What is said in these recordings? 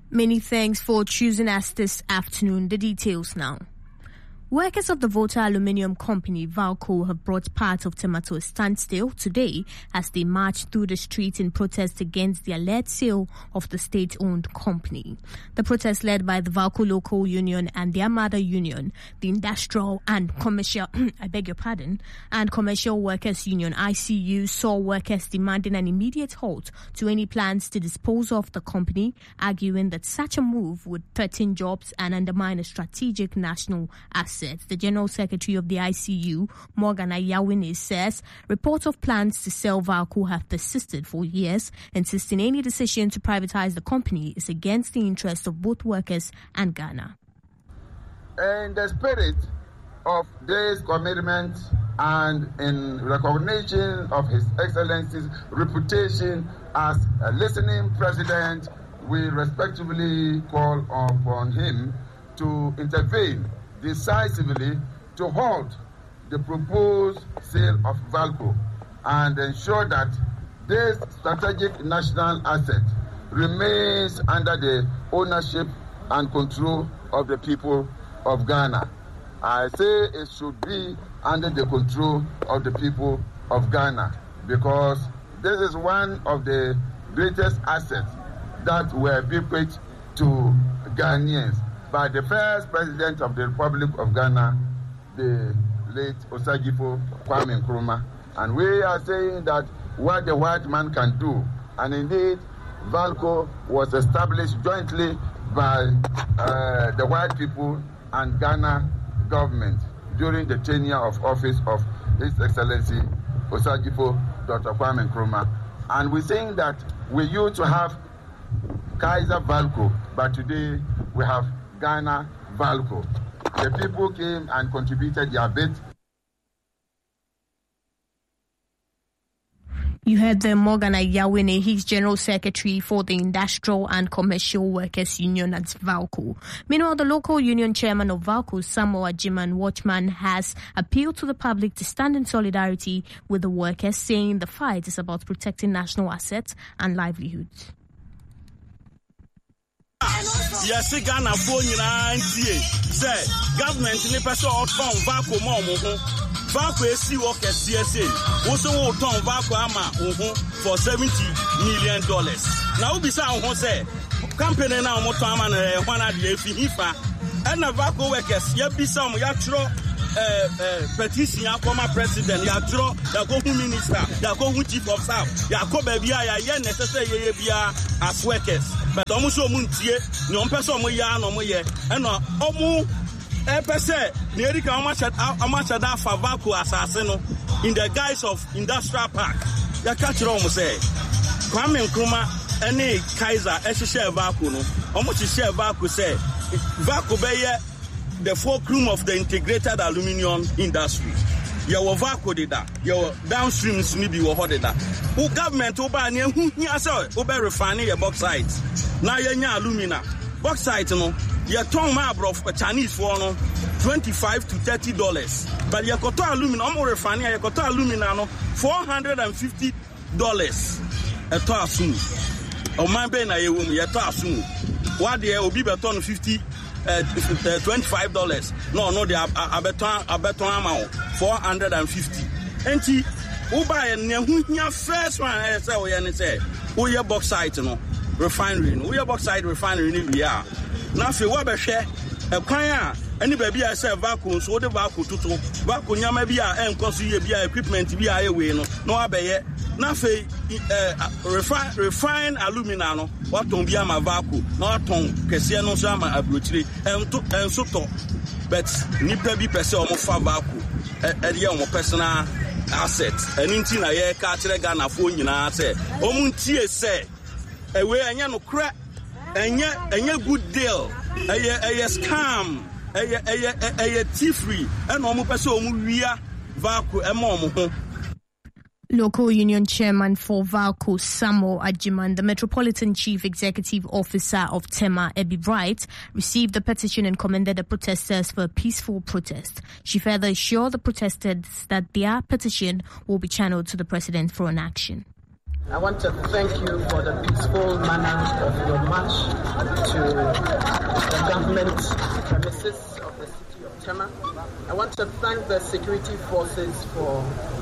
Many thanks for choosing us this afternoon. The details now. Workers of the Volta Aluminium Company, Valco, have brought part of Tema to a standstill today as they march through the streets in protest against the alleged sale of the state-owned company. The protest led by the Valco Local Union and their mother union, the Industrial and Commercial, and Commercial Workers Union, ICU, saw workers demanding an immediate halt to any plans to dispose of the company, arguing that such a move would threaten jobs and undermine a strategic national asset. The General Secretary of the ICU, Morgan Ayawini, says reports of plans to sell Valco have persisted for years, insisting any decision to privatize the company is against the interests of both workers and Ghana. In the spirit of this commitment and in recognition of His Excellency's reputation as a listening president, we respectfully call upon him to intervene decisively to halt the proposed sale of Valco and ensure that this strategic national asset remains under the ownership and control of the people of Ghana. I say it should be under the control of the people of Ghana because this is one of the greatest assets that were bequeathed to Ghanaians by the first president of the Republic of Ghana, the late Osagyefo Kwame Nkrumah. And we are saying that what the white man can do, and indeed Valco was established jointly by the white people and Ghana government during the tenure of office of His Excellency Osagyefo Dr. Kwame Nkrumah. And we're saying that we used to have Kaiser Valco, but today we have Ghana Valco. The people came and contributed their bit. You heard the Morgan Ayawini, he's General Secretary for the Industrial and Commercial Workers Union at Valco. Meanwhile, the local union chairman of Valco, Samuel Ajiman Watchman, has appealed to the public to stand in solidarity with the workers, saying the fight is about protecting national assets and livelihoods. Yes, Ghana for say government in the person of Valco Valco SC workers CSA also will turn Valco for $70 million. Now we say company now motorman one at the FIFA and the Valco workers be some petition ya former president ya draw ya go minister ya go chief of staff ya go baby ya necessary bia as workers but omo so omo ntie ni on person omo ya no omo ye e no omo pese ni erika omo chada fa Valco asase no in the guise of industrial park ya catch omo say Kwame Nkrumah any Kaiser share Valco no omo share Valco say Valco be the fulcrum of the integrated aluminium industry. Your Valco did that. Your downstreams maybe were holding that. Who government over near who over refining your bauxite. Now you're alumina. Bauxite no, your tongue marble of Chinese for no $25 to $30. But your cotton aluminum refining your cotton alumina no $450 a ton. O man be na ye wom ye to asun. What there obi beton $25. No, they are abeton amount $450. Enti uba ne first one say we say we bauxite no refinery no we bauxite refinery ni we are. Na fe we be hwe e kwan a any baby I say Valco so the Valco tutu Valco nyama bi a enkoso ye bi a equipment bi a we no abeye na fe refine alumina no waton bi ama Valco na waton kese no so ama abrochire enso to but nipa bi pese o mo fa Valco e ye o mo personal asset eninti na ye ka kire Ghana fo nyina se o mu ntie se ewe anya no kra enya good deal eye scam eye tea-free and omu pese omu wia Valco ema omu ho. Local Union Chairman for Valco, Samuel Ajiman, the Metropolitan Chief Executive Officer of Tema, Ebi Bright, received the petition and commended the protesters for a peaceful protest. She further assured the protesters that their petition will be channeled to the President for an action. I want to thank you for the peaceful manner of your march to the government premises of the city of Tema. I want to thank the security forces for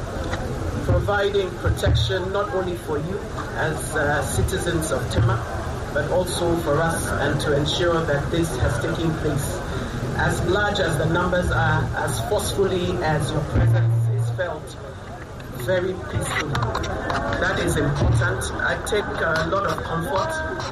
providing protection not only for you as citizens of Tema, but also for us, and to ensure that this has taken place. As large as the numbers are, as forcefully as your presence is felt, very peacefully. That is important. I take a lot of comfort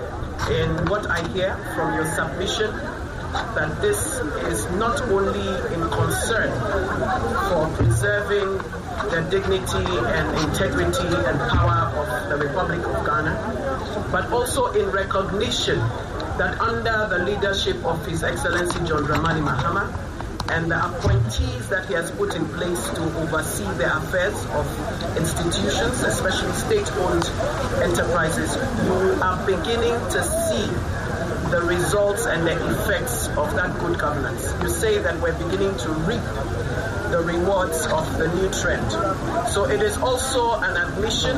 in what I hear from your submission, that this is not only in concern for preserving the dignity and integrity and power of the Republic of Ghana, but also in recognition that under the leadership of His Excellency John Dramani Mahama and the appointees that he has put in place to oversee the affairs of institutions, especially state-owned enterprises, you are beginning to see the results and the effects of that good governance. You say that we're beginning to reap the rewards of the new trend. So it is also an admission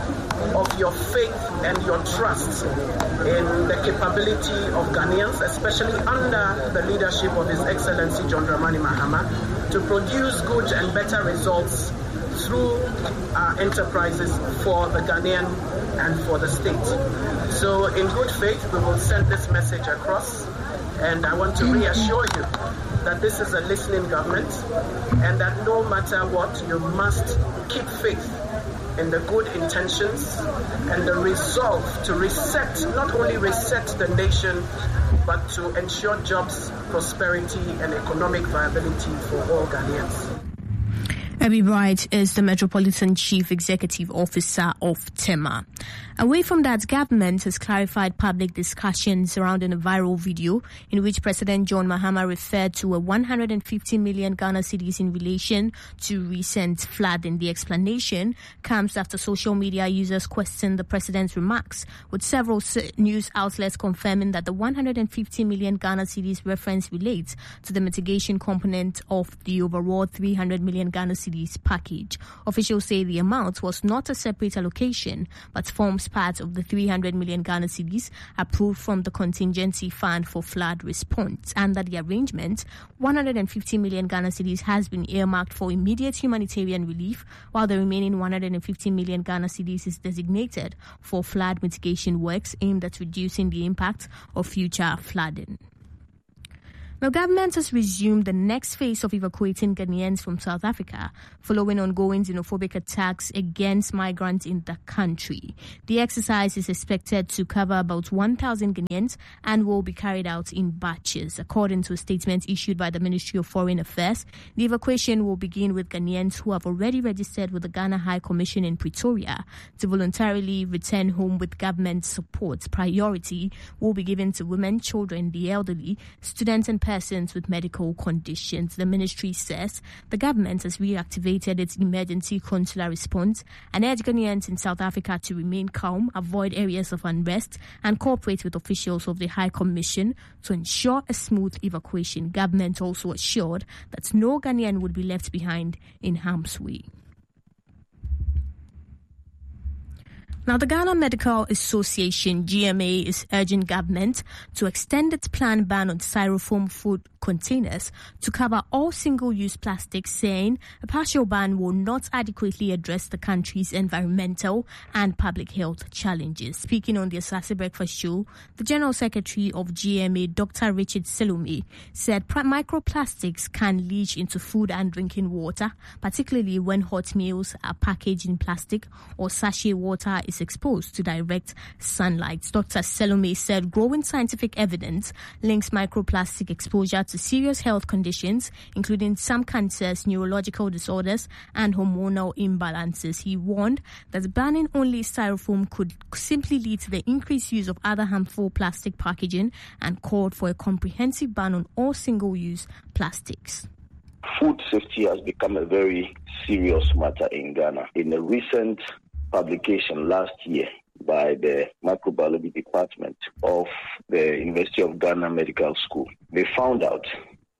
of your faith and your trust in the capability of Ghanaians, especially under the leadership of His Excellency John Dramani Mahama, to produce good and better results through our enterprises for the Ghanaian and for the state. So in good faith, we will send this message across, and I want to reassure you that this is a listening government, and that no matter what, you must keep faith in the good intentions and the resolve to reset, not only reset the nation, but to ensure jobs, prosperity, and economic viability for all Ghanaians. Abby Bright is the Metropolitan Chief Executive Officer of Tema. Away from that, government has clarified public discussions surrounding a viral video in which President John Mahama referred to a 150 million Ghana cedis in relation to recent flooding. The explanation comes after social media users questioned the president's remarks, with several news outlets confirming that the 150 million Ghana cedis reference relates to the mitigation component of the overall 300 million Ghana cedis package. Officials say the amount was not a separate allocation, but forms part of the 300 million Ghana cedis approved from the contingency fund for flood response. Under the arrangement, 150 million Ghana cedis has been earmarked for immediate humanitarian relief, while the remaining 150 million Ghana cedis is designated for flood mitigation works aimed at reducing the impact of future flooding. The government has resumed the next phase of evacuating Ghanaians from South Africa following ongoing xenophobic attacks against migrants in the country. The exercise is expected to cover about 1,000 Ghanaians and will be carried out in batches. According to a statement issued by the Ministry of Foreign Affairs, the evacuation will begin with Ghanaians who have already registered with the Ghana High Commission in Pretoria to voluntarily return home with government support. Priority will be given to women, children, the elderly, students and persons with medical conditions. The ministry says the government has reactivated its emergency consular response and urged Ghanaians in South Africa to remain calm, avoid areas of unrest, and cooperate with officials of the High Commission to ensure a smooth evacuation. Government also assured that no Ghanaian would be left behind in harm's way. Now, the Ghana Medical Association, GMA, is urging government to extend its planned ban on styrofoam food containers to cover all single-use plastics, saying a partial ban will not adequately address the country's environmental and public health challenges. Speaking on the Asase Breakfast Show, the General Secretary of GMA, Dr. Richard Selumi, said microplastics can leach into food and drinking water, particularly when hot meals are packaged in plastic or sachet water is exposed to direct sunlight. Dr. Selumi said growing scientific evidence links microplastic exposure to serious health conditions, including some cancers, neurological disorders, and hormonal imbalances. He warned that banning only styrofoam could simply lead to the increased use of other harmful plastic packaging and called for a comprehensive ban on all single-use plastics. Food safety has become a very serious matter in Ghana. In a recent publication last year by the microbiology department of the University of Ghana Medical School, they found out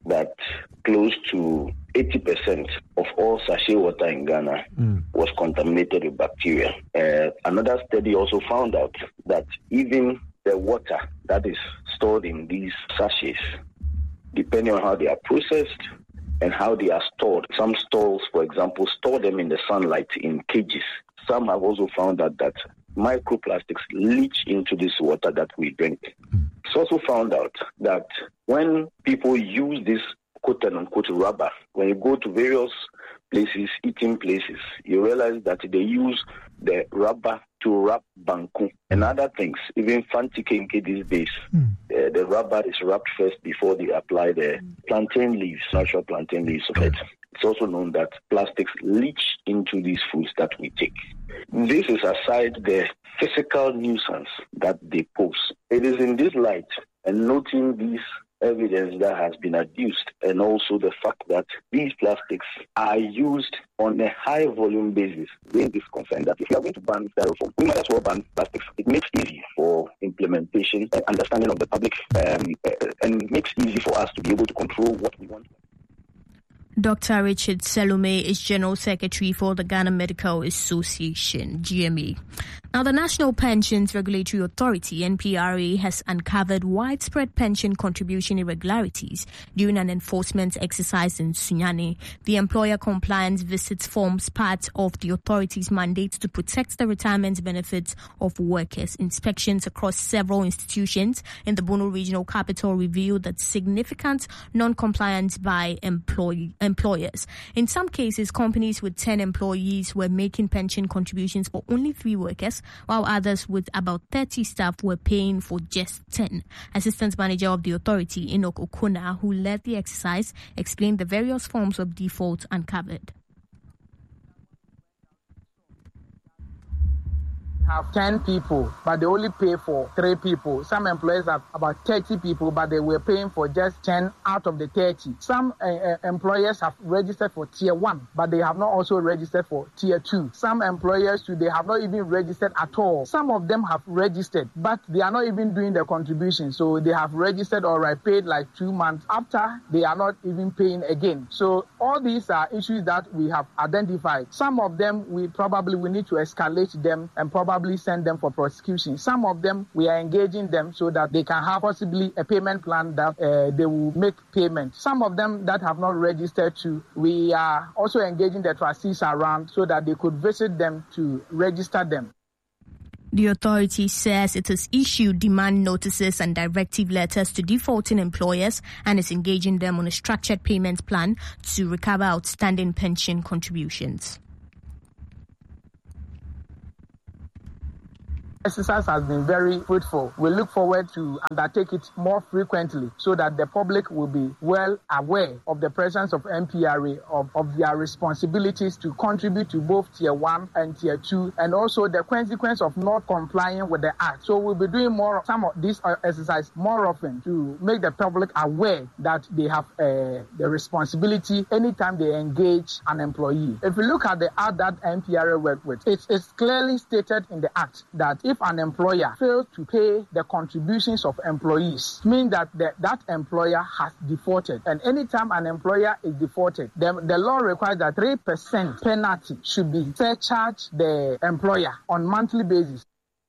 that close to 80% of all sachet water in Ghana was contaminated with bacteria. Another study also found out that even the water that is stored in these sachets, depending on how they are processed and how they are stored, some stores, for example, store them in the sunlight in cages. Some have also found out that microplastics leach into this water that we drink. It's also found out that when people use this quote-unquote rubber, when you go to various places, eating places, you realize that they use the rubber to wrap banku and other things, even fanti kenke these days. The rubber is wrapped first before they apply the plantain leaves, natural plantain leaves of it. It's also known that plastics leach into these foods that we take. This is aside the physical nuisance that they pose. It is in this light and noting these evidence that has been adduced, and also the fact that these plastics are used on a high volume basis, being this concern that if we are going to ban styrofoam, we might as well ban plastics. It makes easy for implementation and understanding of the public, and makes easy for us to be able to control what we want. Dr. Richard Salome is General Secretary for the Ghana Medical Association, GMA. Now, the National Pensions Regulatory Authority, NPRA, has uncovered widespread pension contribution irregularities during an enforcement exercise in Sunyani. The employer compliance visits forms part of the authority's mandate to protect the retirement benefits of workers. Inspections across several institutions in the Bono Regional Capital revealed that significant non-compliance by employers. In some cases, companies with 10 employees were making pension contributions for only 3 workers, while others with about 30 staff were paying for just 10. Assistant Manager of the authority, Enoch Okuna, who led the exercise, explained the various forms of default uncovered. Have 10 people, but they only pay for 3 people. Some employers have about 30 people, but they were paying for just 10 out of the 30. Some employers have registered for Tier 1, but they have not also registered for Tier 2. Some employers too, they have not even registered at all. Some of them have registered, but they are not even doing the contribution. So they have registered or paid like 2 months after, they are not even paying again. So all these are issues that we have identified. Some of them we need to escalate them and probably send them for prosecution. Some of them, we are engaging them so that they can have possibly a payment plan that they will make payment. Some of them that have not registered to, we are also engaging the trustees around so that they could visit them to register them. The authority says it has issued demand notices and directive letters to defaulting employers and is engaging them on a structured payment plan to recover outstanding pension contributions. Exercise has been very fruitful. We look forward to undertake it more frequently so that the public will be well aware of the presence of NPRA, of their responsibilities to contribute to both Tier 1 and Tier 2, and also the consequence of not complying with the Act. So we'll be doing some of this exercise more often to make the public aware that they have the responsibility anytime they engage an employee. If you look at the Act that NPRA work with, it's clearly stated in the Act that if an employer fails to pay the contributions of employees, means that that employer has defaulted. And anytime an employer is defaulted, the law requires that 3% penalty should be surcharged the employer on monthly basis.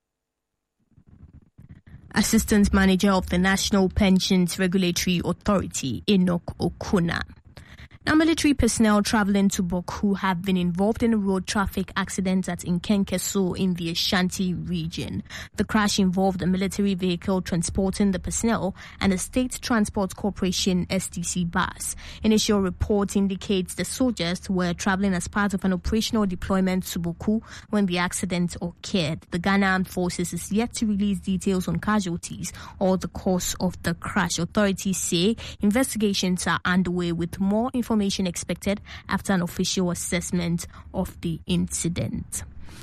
Assistant Manager of the National Pensions Regulatory Authority, Enoch Okuna. Now, military personnel traveling to Boku have been involved in a road traffic accident at Nkenkeso in the Ashanti region. The crash involved a military vehicle transporting the personnel and a State Transport Corporation STC bus. Initial reports indicates the soldiers were traveling as part of an operational deployment to Boku when the accident occurred. The Ghana Armed Forces is yet to release details on casualties or the cause of the crash. Authorities say investigations are underway with more information expected after an official assessment of the incident.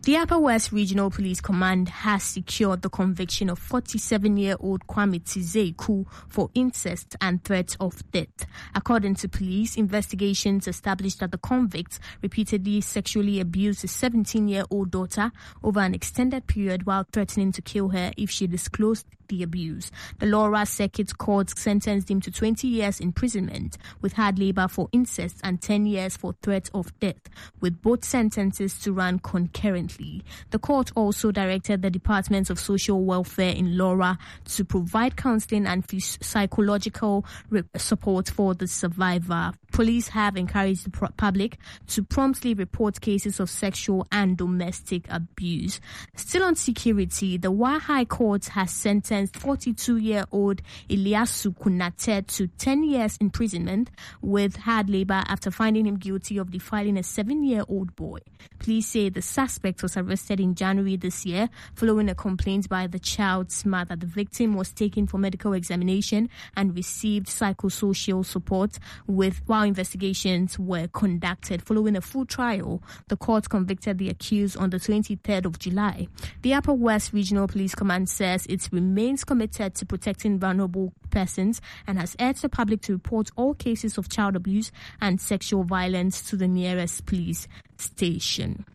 The Upper West Regional Police Command has secured the conviction of 47-year-old Kwame Tizeku for incest and threat of death. According to police, investigations established that the convict repeatedly sexually abused his 17-year-old daughter over an extended period while threatening to kill her if she disclosed the abuse. The Laura Circuit Court sentenced him to 20 years imprisonment with hard labor for incest and 10 years for threat of death, with both sentences to run concurrently. The court also directed the Department of Social Welfare in Laura to provide counseling and psychological support for the survivor. Police have encouraged the public to promptly report cases of sexual and domestic abuse. Still on security, the Wa High Court has sentenced 42-year-old Ilyasu Kunate to 10 years imprisonment with hard labor after finding him guilty of defiling a 7-year-old boy. Police say the suspect was arrested in January this year following a complaint by the child's mother. The victim was taken for medical examination and received psychosocial support while investigations were conducted. Following a full trial, the court convicted the accused on the 23rd of July. The Upper West Regional Police Command says it remains committed to protecting vulnerable persons and has urged the public to report all cases of child abuse and sexual violence to the nearest police station.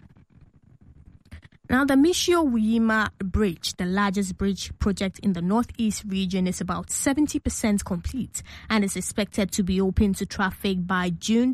Now, the Mishio-Wuyima Bridge, the largest bridge project in the Northeast region, is about 70% complete and is expected to be open to traffic by June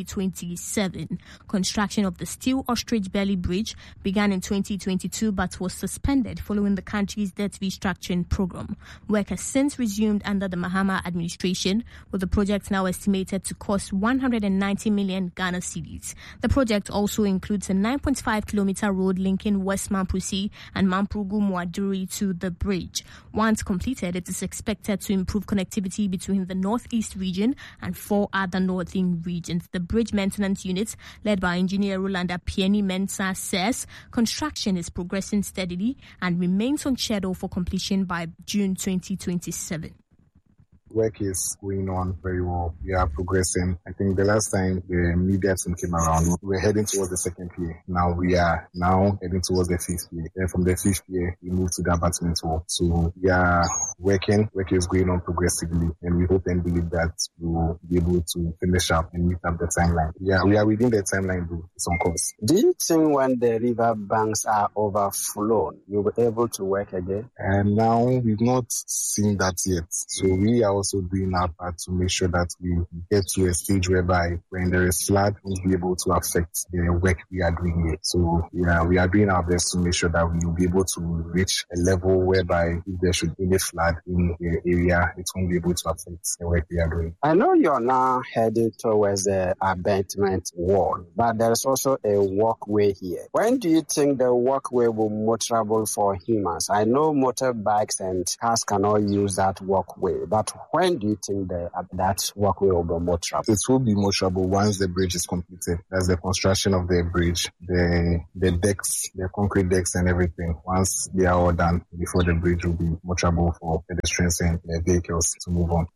2027. Construction of the steel ostrich belly bridge began in 2022 but was suspended following the country's debt restructuring program. Work has since resumed under the Mahama administration, with the project now estimated to cost 190 million Ghana cedis. The project also includes a 9.5-kilometer road linking West Mampusi and Mamprugu Mwaduri to the bridge. Once completed, it is expected to improve connectivity between the Northeast region and 4 other northern regions. The bridge maintenance unit, led by engineer Rolanda Pieni Mensah, says construction is progressing steadily and remains on schedule for completion by June 2027. Work is going on very well. We are progressing. I think the last time the media team came around, we were heading towards the 2nd year. Now we are heading towards the 5th year. Then from the 5th year, we move to the abandonment wall. So we are working. Work is going on progressively, and we hope and believe that we will be able to finish up and meet up the timeline. Yeah, we are within the timeline, though. It's on course. Do you think when the river banks are overflown, you'll be able to work again? And now we've not seen that yet. So we are also doing our part to make sure that we get to a stage whereby when there is flood, we'll be able to affect the work we are doing here. So yeah, we are doing our best to make sure that we will be able to reach a level whereby if there should be any flood in the area, it won't be able to affect the work we are doing. I know you're now headed towards the abandonment wall, but there's also a walkway here. When do you think the walkway will be motorable for humans? I know motorbikes and cars cannot use that walkway, but when do you think that walkway will be motorable? It will be motorable once the bridge is completed. That's the construction of the bridge, the decks, the concrete decks and everything. Once they are all done, before the bridge will be motorable for pedestrians and vehicles to move on.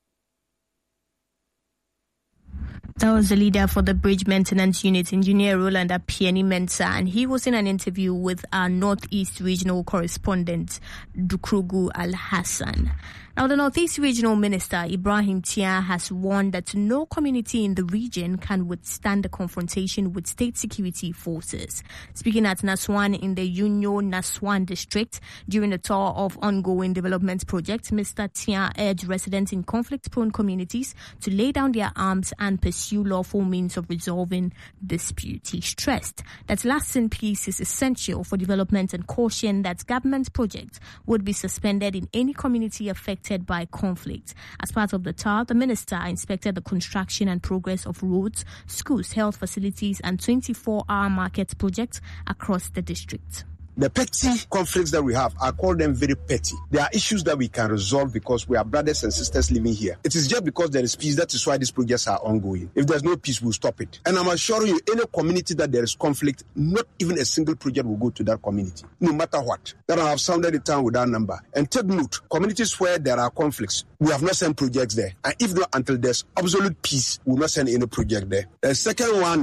That was the leader for the Bridge Maintenance Unit, Engineer Rolanda Pieni Mensah, and he was in an interview with our Northeast Regional Correspondent, Dukrugu Al-Hassan. Now, the Northeast Regional Minister, Ibrahim Tia, has warned that no community in the region can withstand the confrontation with state security forces. Speaking at Naswan in the Unyo Naswan district during the tour of ongoing development projects, Mr. Tia urged residents in conflict-prone communities to lay down their arms and pursue lawful means of resolving disputes. He stressed that lasting peace is essential for development and cautioned that government projects would be suspended in any community affected by conflict. As part of the tour, the minister inspected the construction and progress of roads, schools, health facilities, and 24-hour market projects across the district. The petty conflicts that we have, I call them very petty. There are issues that we can resolve because we are brothers and sisters living here. It is just because there is peace, that is why these projects are ongoing. If there's no peace, we'll stop it. And I'm assuring you, any community that there is conflict, not even a single project will go to that community, no matter what. That I have sounded the town with that number. And take note, communities where there are conflicts, we have not sent projects there. And if not until there's absolute peace, we will not send any project there. The second one is,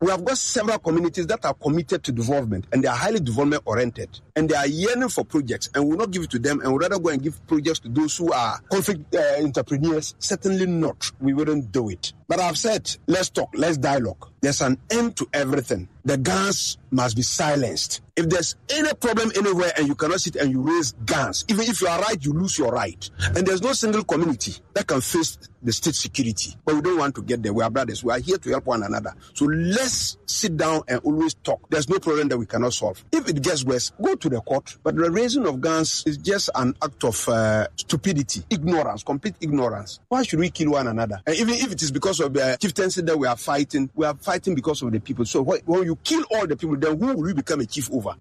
We have got several communities that are committed to development, and they are highly development oriented, and they are yearning for projects, and we will not give it to them, and we'll rather go and give projects to those who are conflict entrepreneurs. Certainly not. We wouldn't do it. But I've said, let's talk, let's dialogue. There's an end to everything. The guns must be silenced. If there's any problem anywhere and you cannot sit and you raise guns, even if you are right, you lose your right. And there's no single community that can face the state security. But we don't want to get there. We are brothers. We are here to help one another. So let's sit down and always talk. There's no problem that we cannot solve. If it gets worse, go to the court. But the raising of guns is just an act of stupidity, ignorance, complete ignorance. Why should we kill one another? And even if it is because of the chieftaincy that we are fighting because of the people. So when you kill all the people, then who will you become a chief over?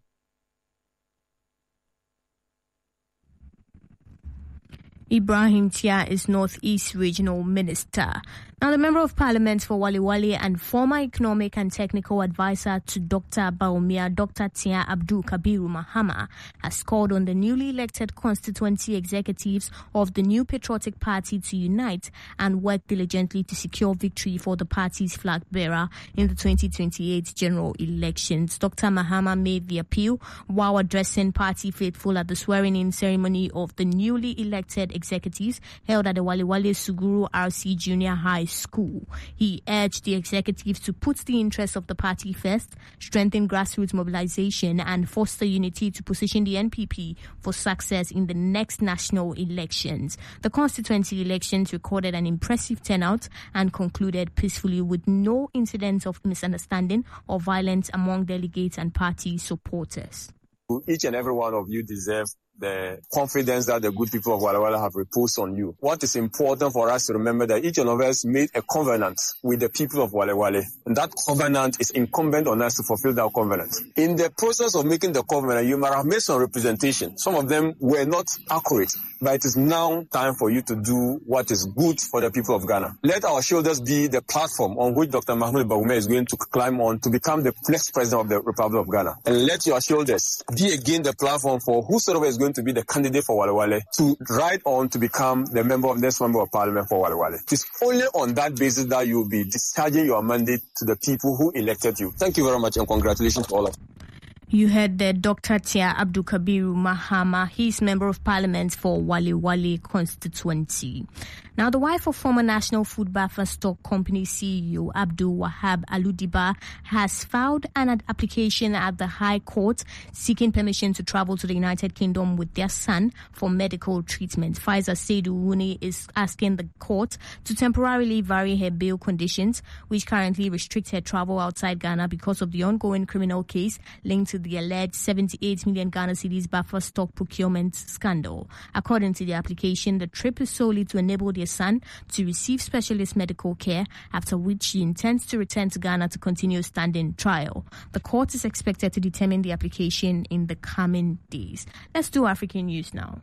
Ibrahim Tia is Northeast Regional Minister. Now, the Member of Parliament for Wale Wale and former Economic and Technical Advisor to Dr. Bawumia, Dr. Tia Abdul Kabiru Mahama, has called on the newly elected constituency executives of the New Patriotic Party to unite and work diligently to secure victory for the party's flag bearer in the 2028 general elections. Dr. Mahama made the appeal while addressing party faithful at the swearing-in ceremony of the newly elected executives held at the Wale Wale Suguru RC Junior High School. He urged the executives to put the interests of the party first, strengthen grassroots mobilization, and foster unity to position the NPP for success in the next national elections. The constituency elections recorded an impressive turnout and concluded peacefully with no incidents of misunderstanding or violence among delegates and party supporters. Each and every one of you deserves the confidence that the good people of Wale Wale have reposed on you. What is important for us to remember that each one of us made a covenant with the people of Wale Wale, and that covenant is incumbent on us to fulfill that covenant. In the process of making the covenant, you might have made some representation. Some of them were not accurate, but it is now time for you to do what is good for the people of Ghana. Let our shoulders be the platform on which Dr. Mahmoud Bawumia is going to climb on to become the next president of the Republic of Ghana. And let your shoulders be again the platform for whosoever is going to be the candidate for Wale Wale to ride on to become the next member of parliament for Wale Wale. It is only on that basis that you will be discharging your mandate to the people who elected you. Thank you very much and congratulations to all of you. You heard the Dr. Tia Abdul Kabiru Mahama. He's Member of Parliament for Wale Wale constituency. Now, the wife of former National Food Buffer Stock Company CEO Abdul Wahab Aludiba has filed an application at the High Court seeking permission to travel to the United Kingdom with their son for medical treatment. Faiza Seidu Wuni is asking the court to temporarily vary her bail conditions, which currently restrict her travel outside Ghana because of the ongoing criminal case linked to the alleged 78 million Ghana cedis buffer stock procurement scandal. According to the application, the trip is solely to enable their son to receive specialist medical care, after which she intends to return to Ghana to continue standing trial. The court is expected to determine the application in the coming days. Let's do African news now.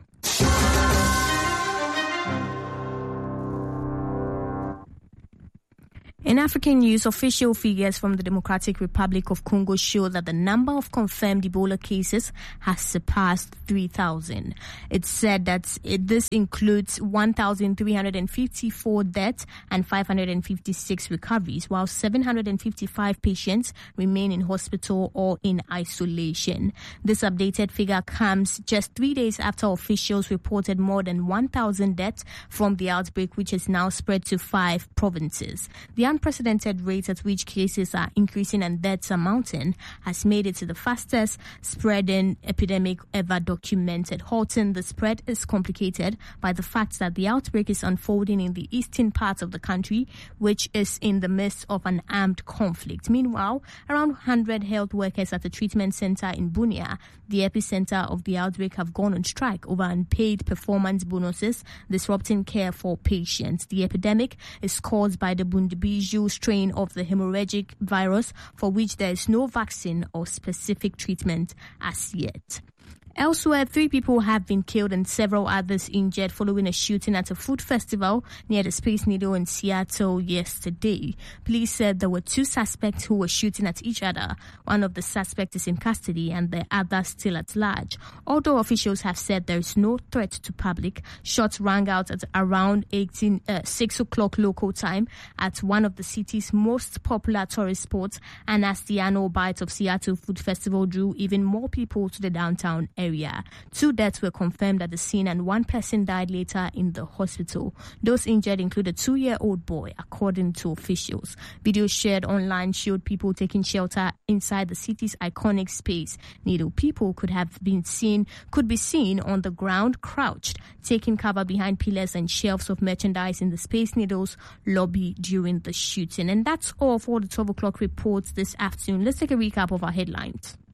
In African news, official figures from the Democratic Republic of Congo show that the number of confirmed Ebola cases has surpassed 3,000. It's said that this includes 1,354 deaths and 556 recoveries, while 755 patients remain in hospital or in isolation. This updated figure comes just 3 days after officials reported more than 1,000 deaths from the outbreak, which is now spread to 5 provinces. The unprecedented rate at which cases are increasing and deaths are mounting has made it to the fastest spreading epidemic ever documented. Halting the spread is complicated by the fact that the outbreak is unfolding in the eastern part of the country, which is in the midst of an armed conflict. Meanwhile, around 100 health workers at the treatment center in Bunia, the epicenter of the outbreak, have gone on strike over unpaid performance bonuses, disrupting care for patients. The epidemic is caused by the Bundibugyo strain of the hemorrhagic virus, for which there is no vaccine or specific treatment as yet. Elsewhere, 3 people have been killed and several others injured following a shooting at a food festival near the Space Needle in Seattle yesterday. Police said there were 2 suspects who were shooting at each other. One of the suspects is in custody and the other still at large. Although officials have said there is no threat to public, shots rang out at around 6 o'clock local time at one of the city's most popular tourist spots, and as the annual Bite of Seattle Food Festival drew even more people to the downtown area. 2 deaths were confirmed at the scene and 1 person died later in the hospital. Those injured include a 2-year-old boy, according to officials. Videos shared online showed people taking shelter inside the city's iconic Space Needle. People could be seen on the ground, crouched, taking cover behind pillars and shelves of merchandise in the Space Needle's lobby during the shooting. And that's all for the 12 o'clock reports this afternoon. Let's take a recap of our headlines.